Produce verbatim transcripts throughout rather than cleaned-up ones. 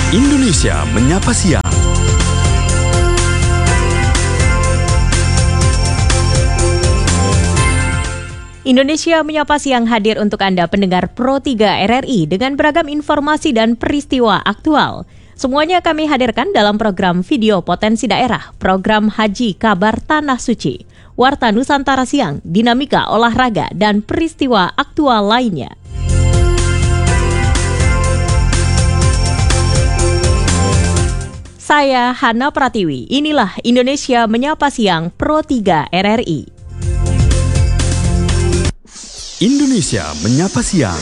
Indonesia Menyapa Siang. Indonesia Menyapa Siang hadir untuk Anda pendengar Pro tiga R R I dengan beragam informasi dan peristiwa aktual. Semuanya kami hadirkan dalam program Video Potensi Daerah, program Haji Kabar Tanah Suci, Warta Nusantara Siang, dinamika olahraga, dan peristiwa aktual lainnya. Saya Hana Pratiwi, inilah Indonesia Menyapa Siang Pro tiga R R I. Indonesia Menyapa Siang.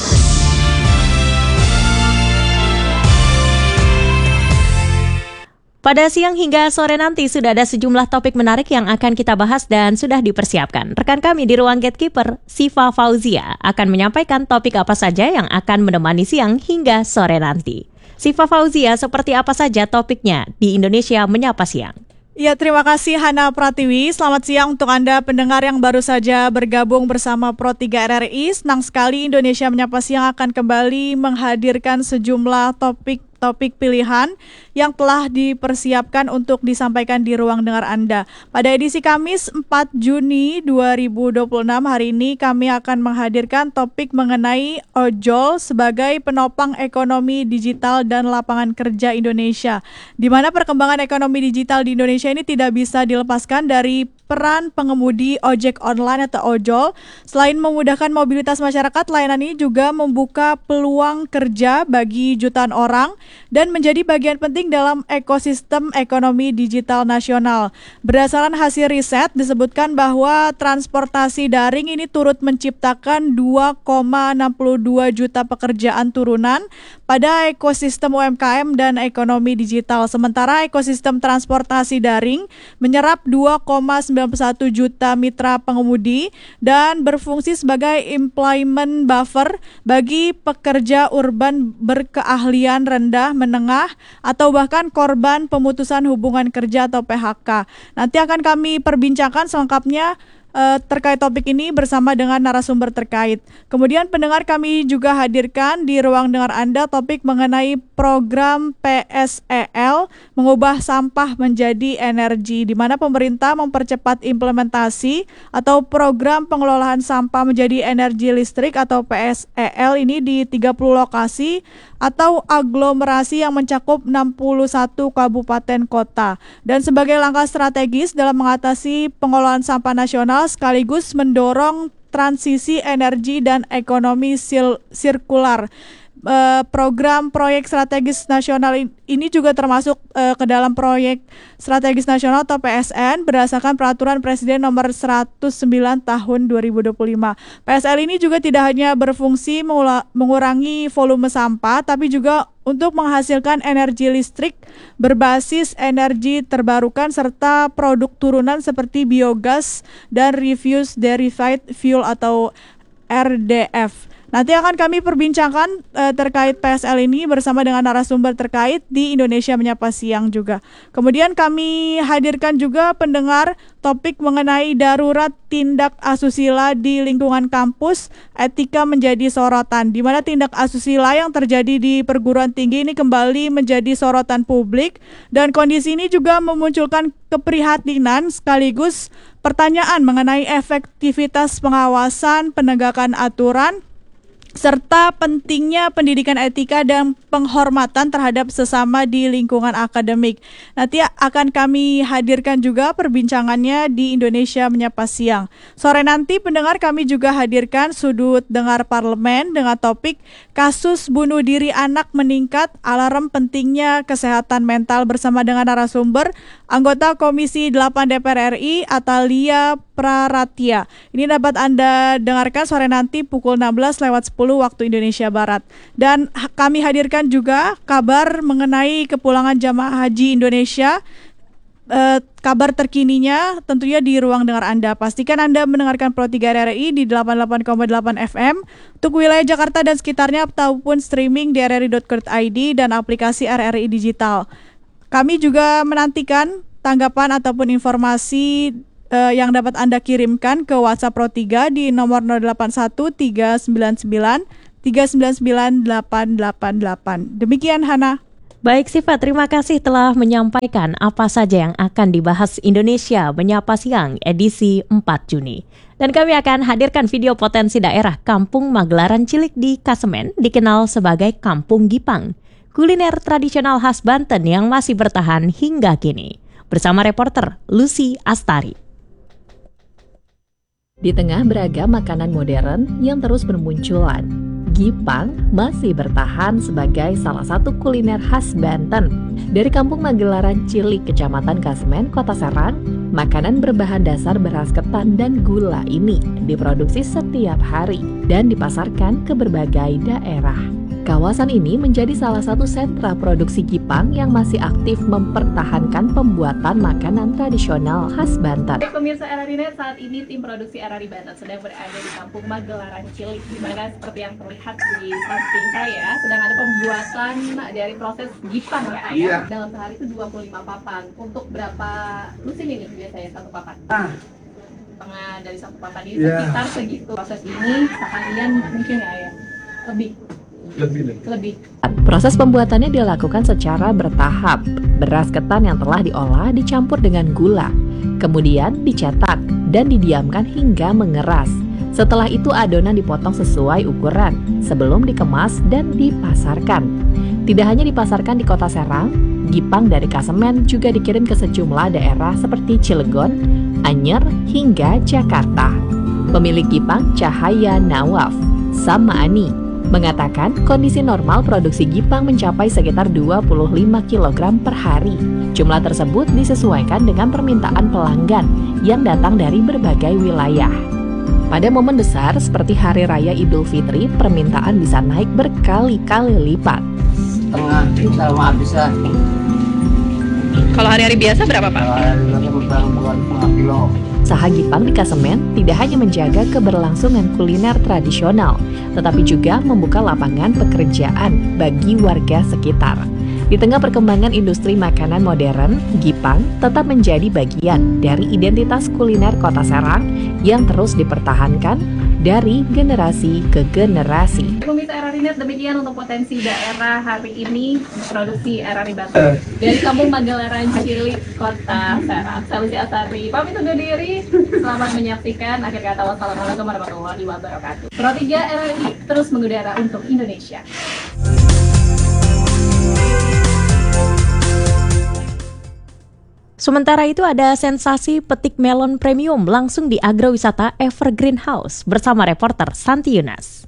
Pada siang hingga sore nanti sudah ada sejumlah topik menarik yang akan kita bahas dan sudah dipersiapkan. Rekan kami di ruang Gatekeeper, Siva Fauzia, akan menyampaikan topik apa saja yang akan menemani siang hingga sore nanti. Siva Fauzia, seperti apa saja topiknya di Indonesia Menyapa Siang? Ya, terima kasih Hana Pratiwi. Selamat siang untuk Anda pendengar yang baru saja bergabung bersama Pro tiga R R I. Senang sekali Indonesia Menyapa Siang akan kembali menghadirkan sejumlah topik topik pilihan yang telah dipersiapkan untuk disampaikan di ruang dengar Anda. Pada edisi Kamis empat Juni dua ribu dua puluh enam hari ini kami akan menghadirkan topik mengenai ojol sebagai penopang ekonomi digital dan lapangan kerja Indonesia. Di mana perkembangan ekonomi digital di Indonesia ini tidak bisa dilepaskan dari peran pengemudi ojek online atau ojol. Selain memudahkan mobilitas masyarakat, layanan ini juga membuka peluang kerja bagi jutaan orang dan menjadi bagian penting dalam ekosistem ekonomi digital nasional. Berdasarkan hasil riset disebutkan bahwa transportasi daring ini turut menciptakan dua koma enam dua juta pekerjaan turunan pada ekosistem U M K M dan ekonomi digital. Sementara ekosistem transportasi daring menyerap dua koma sembilan satu juta mitra pengemudi dan berfungsi sebagai employment buffer bagi pekerja urban berkeahlian rendah, menengah, atau bahkan korban pemutusan hubungan kerja atau P H K. Nanti akan kami perbincangkan selengkapnya Uh, terkait topik ini bersama dengan narasumber terkait. Kemudian pendengar kami juga hadirkan di ruang dengar Anda topik mengenai program P S E L mengubah sampah menjadi energi, di mana pemerintah mempercepat implementasi atau program pengelolaan sampah menjadi energi listrik atau P S E L ini di tiga puluh lokasi atau aglomerasi yang mencakup enam puluh satu kabupaten kota. Dan sebagai langkah strategis dalam mengatasi pengelolaan sampah nasional sekaligus mendorong transisi energi dan ekonomi sil- sirkular. Uh, program proyek strategis nasional ini juga termasuk uh, ke dalam proyek strategis nasional atau P S N berdasarkan peraturan Presiden nomor seratus sembilan tahun dua ribu dua puluh lima. P S L ini juga tidak hanya berfungsi mengula- mengurangi volume sampah, tapi juga untuk menghasilkan energi listrik berbasis energi terbarukan serta produk turunan seperti biogas dan refuse derived fuel atau R D F. Nanti akan kami perbincangkan uh, terkait P S L ini bersama dengan narasumber terkait di Indonesia Menyapa Siang juga. Kemudian kami hadirkan juga pendengar topik mengenai darurat tindak asusila di lingkungan kampus, etika menjadi sorotan, di mana tindak asusila yang terjadi di perguruan tinggi ini kembali menjadi sorotan publik, dan kondisi ini juga memunculkan keprihatinan sekaligus pertanyaan mengenai efektivitas pengawasan, penegakan aturan, serta pentingnya pendidikan etika dan penghormatan terhadap sesama di lingkungan akademik. Nanti akan kami hadirkan juga perbincangannya di Indonesia Menyapa Siang. Sore nanti pendengar kami juga hadirkan sudut dengar parlemen dengan topik kasus bunuh diri anak meningkat, alarm pentingnya kesehatan mental bersama dengan narasumber anggota Komisi delapan D P R R I Atalia Praratya. Ini dapat Anda dengarkan sore nanti pukul enam belas lewat sepuluh waktu Indonesia Barat. Dan kami hadirkan juga kabar mengenai kepulangan jamaah haji Indonesia. Eh, kabar terkininya tentunya di ruang dengar Anda. Pastikan Anda mendengarkan Pro tiga R R I di delapan puluh delapan koma delapan F M untuk wilayah Jakarta dan sekitarnya ataupun streaming di r r i dot co dot i d dan aplikasi R R I Digital. Kami juga menantikan tanggapan ataupun informasi uh, yang dapat Anda kirimkan ke WhatsApp Pro tiga di nomor nol delapan satu tiga sembilan sembilan tiga sembilan sembilan delapan delapan delapan. Demikian Hana. Baik Siva, terima kasih telah menyampaikan apa saja yang akan dibahas Indonesia Menyapa Siang edisi empat Juni. Dan kami akan hadirkan video potensi daerah Kampung Magelaran Cilik di Kasemen, dikenal sebagai Kampung Gipang, kuliner tradisional khas Banten yang masih bertahan hingga kini. Bersama reporter Lucy Astari. Di tengah beragam makanan modern yang terus bermunculan, Gipang masih bertahan sebagai salah satu kuliner khas Banten. Dari Kampung Magelaran Cilik, Kecamatan Kasemen, Kota Serang, makanan berbahan dasar beras ketan dan gula ini diproduksi setiap hari dan dipasarkan ke berbagai daerah. Kawasan ini menjadi salah satu sentra produksi Gipang yang masih aktif mempertahankan pembuatan makanan tradisional khas Banten. Pemirsa R R I Net, saat ini tim produksi R R I Banten sedang berada di Kampung Magelaran Cilik, di mana seperti yang terlihat di samping saya sedang ada pembuatan dari proses Gipang ya, iya. Dalam sehari itu dua puluh lima papan. Untuk berapa lusin ini biasanya satu papan? Ah. Setengah dari satu papan ini yeah. Sekitar segitu. Proses ini seharian mungkin ya, ya. Lebih. Lebih, lebih. Proses pembuatannya dilakukan secara bertahap. Beras ketan yang telah diolah dicampur dengan gula, kemudian dicetak dan didiamkan hingga mengeras. Setelah itu adonan dipotong sesuai ukuran sebelum dikemas dan dipasarkan. Tidak hanya dipasarkan di Kota Serang, Gipang dari Kasemen juga dikirim ke sejumlah daerah seperti Cilegon, Anyer, hingga Jakarta. Pemilik Gipang, Cahaya Nawaf Samaani, mengatakan kondisi normal produksi Gipang mencapai sekitar dua puluh lima kilogram per hari. Jumlah tersebut disesuaikan dengan permintaan pelanggan yang datang dari berbagai wilayah. Pada momen besar seperti Hari Raya Idul Fitri, permintaan bisa naik berkali-kali lipat. Setengah sama bisa. Kalau hari-hari biasa berapa Pak? Kalau hari biasa berapa kilo. Usaha Gipang di Kasemen tidak hanya menjaga keberlangsungan kuliner tradisional, tetapi juga membuka lapangan pekerjaan bagi warga sekitar. Di tengah perkembangan industri makanan modern, Gipang tetap menjadi bagian dari identitas kuliner Kota Serang yang terus dipertahankan dari generasi ke generasi. Pemirsa R R I Net, demikian untuk potensi daerah hari ini produksi R R I Banten. Dari Kampung Magelaran Cilik, Kota Serang. Saya Lucy Astari, pamit undur diri. Selamat menyaksikan. Akhir kata, wassalamualaikum warahmatullahi wabarakatuh. Pro tiga R R I terus mengudara untuk Indonesia. Sementara itu ada sensasi petik melon premium langsung di agrowisata Evergreen House bersama reporter Santi Yunas.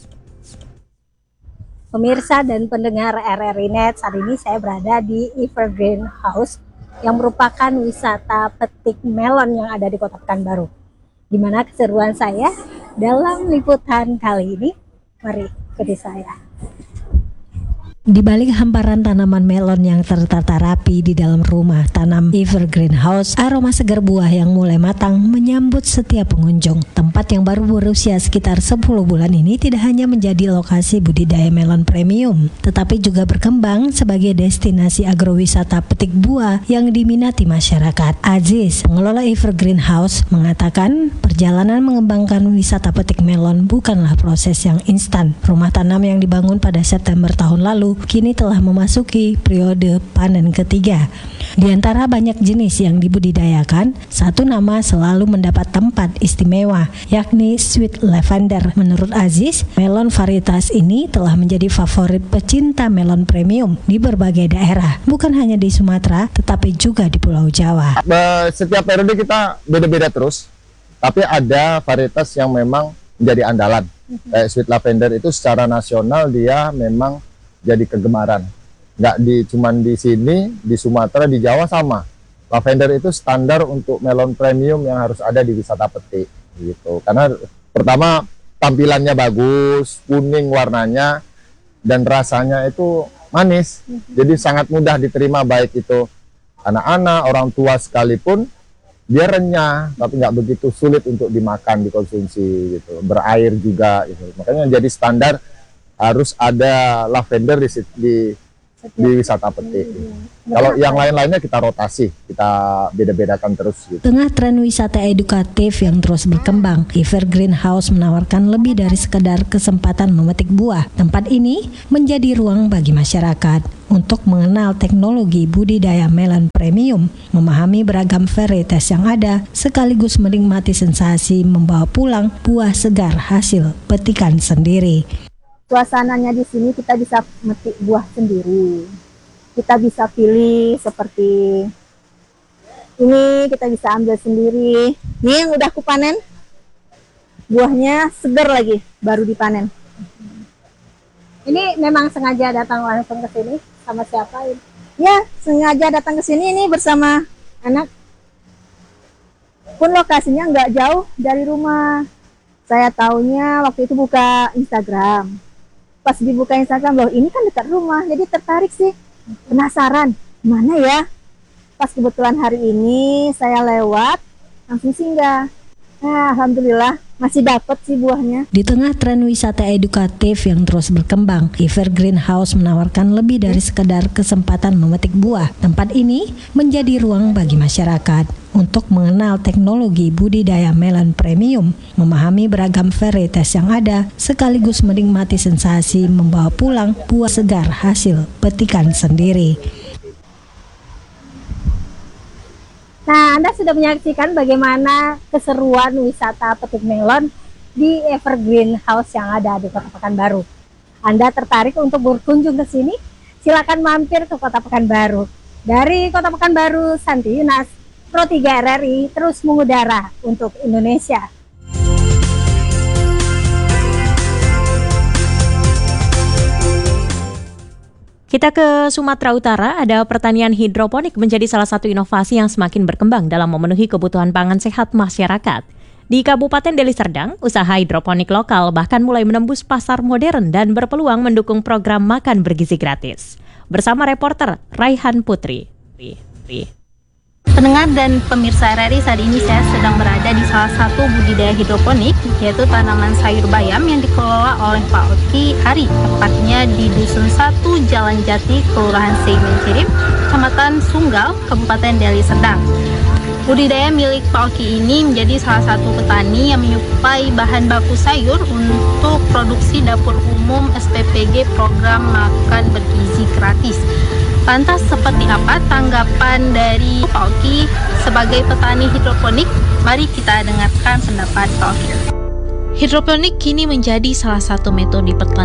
Pemirsa dan pendengar R R I Net, saat ini saya berada di Evergreen House yang merupakan wisata petik melon yang ada di Kota Pekanbaru. Gimana keseruan saya dalam liputan kali ini? Mari ikuti saya. Di balik hamparan tanaman melon yang tertata rapi di dalam rumah tanam Evergreen House, aroma segar buah yang mulai matang menyambut setiap pengunjung. Tempat yang baru berusia sekitar sepuluh bulan ini tidak hanya menjadi lokasi budidaya melon premium, tetapi juga berkembang sebagai destinasi agrowisata petik buah yang diminati masyarakat. Aziz, pengelola Evergreen House, mengatakan perjalanan mengembangkan wisata petik melon bukanlah proses yang instan. Rumah tanam yang dibangun pada September tahun lalu kini telah memasuki periode panen ketiga. Di antara banyak jenis yang dibudidayakan, satu nama selalu mendapat tempat istimewa, yakni sweet lavender. Menurut Aziz, melon varietas ini telah menjadi favorit pecinta melon premium di berbagai daerah, bukan hanya di Sumatera, tetapi juga di Pulau Jawa. Setiap periode kita beda-beda terus, tapi ada varietas yang memang menjadi andalan. Kayak sweet lavender itu secara nasional dia memang jadi kegemaran. Nggak di cuman di sini, di Sumatera, di Jawa sama. Lavender itu standar untuk melon premium yang harus ada di wisata petik gitu. Karena pertama tampilannya bagus, kuning warnanya, dan rasanya itu manis. Jadi sangat mudah diterima baik itu anak-anak, orang tua sekalipun. Dia renyah, tapi nggak begitu sulit untuk dimakan, dikonsumsi gitu. Berair juga gitu. Makanya jadi standar harus ada lavender di, di di wisata petik. Kalau yang lain-lainnya kita rotasi, kita beda-bedakan terus gitu. Tengah tren wisata edukatif yang terus berkembang, Evergreen House menawarkan lebih dari sekedar kesempatan memetik buah. Tempat ini menjadi ruang bagi masyarakat untuk mengenal teknologi budidaya melon premium, memahami beragam varietas yang ada, sekaligus menikmati sensasi membawa pulang buah segar hasil petikan sendiri. Suasananya di sini kita bisa metik buah sendiri. Kita bisa pilih seperti ini, kita bisa ambil sendiri. Ini yang udah aku panen, buahnya segar lagi, baru dipanen. Ini memang sengaja datang langsung ke sini sama siapa? Ya, sengaja datang ke sini ini bersama anak. Pun lokasinya nggak jauh dari rumah. Saya taunya waktu itu buka Instagram. Pas dibuka Instagram, loh ini kan dekat rumah, jadi tertarik sih. Penasaran, mana ya? Pas kebetulan hari ini saya lewat, langsung singgah. Nah, alhamdulillah masih dapat sih buahnya. Di tengah tren wisata edukatif yang terus berkembang, Evergreen House menawarkan lebih dari sekedar kesempatan memetik buah. Tempat ini menjadi ruang bagi masyarakat untuk mengenal teknologi budidaya melon premium, memahami beragam varietas yang ada, sekaligus menikmati sensasi membawa pulang buah segar hasil petikan sendiri. Nah, Anda sudah menyaksikan bagaimana keseruan wisata petik melon di Evergreen House yang ada di Kota Pekanbaru. Anda tertarik untuk berkunjung ke sini? Silakan mampir ke Kota Pekanbaru. Dari Kota Pekanbaru, Santi Yunas, Pro tiga R R I terus mengudara untuk Indonesia. Kita ke Sumatera Utara, ada pertanian hidroponik menjadi salah satu inovasi yang semakin berkembang dalam memenuhi kebutuhan pangan sehat masyarakat. Di Kabupaten Deli Serdang, usaha hidroponik lokal bahkan mulai menembus pasar modern dan berpeluang mendukung program makan bergizi gratis. Bersama reporter Raihan Putri. Pendengar dan pemirsa R R I, saat ini saya sedang berada di salah satu budidaya hidroponik, yaitu tanaman sayur bayam yang dikelola oleh Pak Oki Hari, tepatnya di Dusun satu Jalan Jati, Kelurahan Seimen Cirim, Kecamatan Sunggal, Kabupaten Deli Serdang. Budidaya milik Pak Oki ini menjadi salah satu petani yang menyuplai bahan baku sayur untuk produksi dapur umum S P P G program makan bergizi gratis. Lantas seperti apa tanggapan dari Pak Oki sebagai petani hidroponik? Mari kita dengarkan pendapat Pak Oki. Hidroponik kini menjadi salah satu metode pertanian